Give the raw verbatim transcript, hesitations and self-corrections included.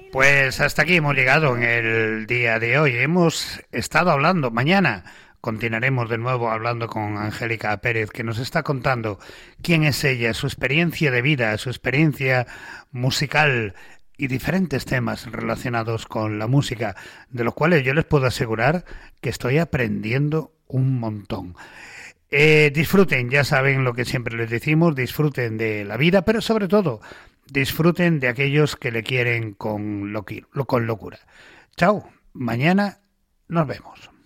Pues hasta aquí hemos llegado en el día de hoy. Hemos estado hablando, mañana continuaremos de nuevo hablando con Angélica Pérez, que nos está contando quién es ella, su experiencia de vida, su experiencia musical y diferentes temas relacionados con la música, de los cuales yo les puedo asegurar que estoy aprendiendo un montón. Eh, disfruten, ya saben lo que siempre les decimos, disfruten de la vida, pero sobre todo disfruten de aquellos que le quieren con, loqui- con locura. Chao, mañana nos vemos.